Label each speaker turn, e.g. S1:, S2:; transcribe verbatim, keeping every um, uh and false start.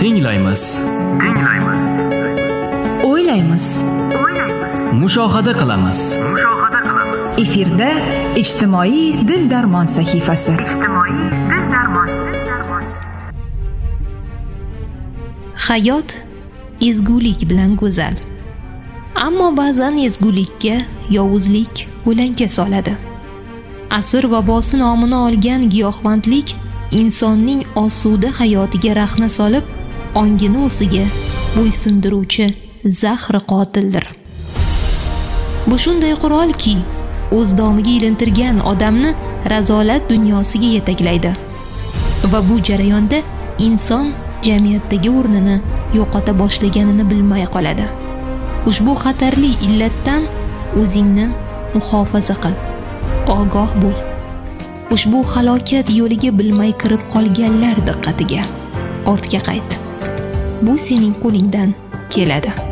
S1: Tinglaymiz.
S2: Tinglaymiz.
S3: O'ylaymiz.
S2: O'ylaymiz.
S1: Mushohada qilamiz.
S2: Mushohada qilamiz.
S3: Efirda ijtimoiy dil darmon sahifasi.
S2: Ijtimoiy dil darmon. Dil darmon.
S4: Hayot ezgulik bilan go'zal. Ammo ba'zan ezgulikka yovuzlik o'lanka soladi. Asr vabosi nomini olgan giyohvandlik insonning osuda hayotiga rahna solib, ongini o'siga bo'ysundiruvchi zahri qotildir. Bu shunday qurolki, o'z domiga ilintirgan odamni razolat dunyosiga yetaklaydi va bu jarayonda inson jamiyatdagi o'rnini yo'qota boshlaganini bilmay qoladi. Ushbu xatarli illatdan o'zingni muhofaza qil. Ogoh bo'l. Ushbu halokat yo'liga bilmay kirib qolganlar diqqatiga. Ortga qayt. Bu sening qo'lingdan keladi.